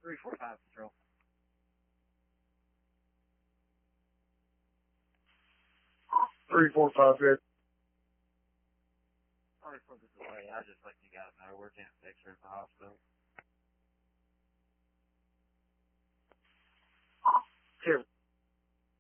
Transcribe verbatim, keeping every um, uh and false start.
three four five Patrol. three four five, good. Sorry for the delay. I just let you guys know we're ten six at the hospital.